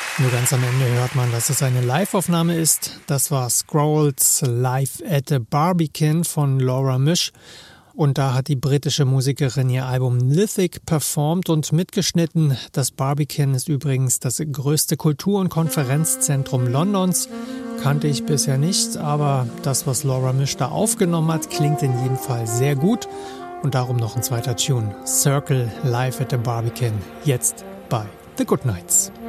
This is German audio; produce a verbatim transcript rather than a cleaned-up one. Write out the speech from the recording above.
Nur ganz am Ende hört man, dass es eine Live-Aufnahme ist. Das war Scrolls Live at the Barbican von Laura Misch. Und da hat die britische Musikerin ihr Album Lithic performt und mitgeschnitten. Das Barbican ist übrigens das größte Kultur- und Konferenzzentrum Londons. Kannte ich bisher nicht, aber das, was Laura Misch da aufgenommen hat, klingt in jedem Fall sehr gut. Und darum noch ein zweiter Tune. Circle Live at the Barbican. Jetzt bei The Goodnights.